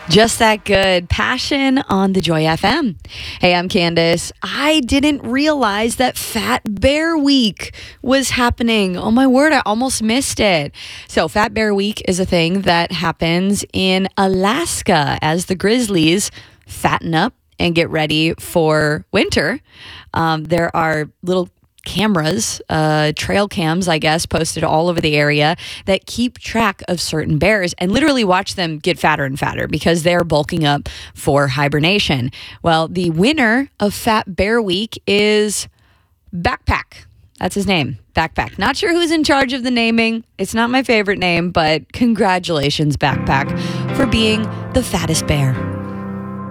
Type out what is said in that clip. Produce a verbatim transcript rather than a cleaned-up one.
Just that good. Passion on the Joy F M. Hey, I'm Candace. I didn't realize that Fat Bear Week was happening. Oh my word, I almost missed it. So Fat Bear Week is a thing that happens in Alaska as the grizzlies fatten up and get ready for winter. Um, there are little cameras, uh, trail cams, I guess, posted all over the area that keep track of certain bears and literally watch them get fatter and fatter because they're bulking up for hibernation. Well, the winner of Fat Bear Week is Backpack. That's his name, Backpack. Not sure who's in charge of the naming. It's not my favorite name, but congratulations, Backpack, for being the fattest bear.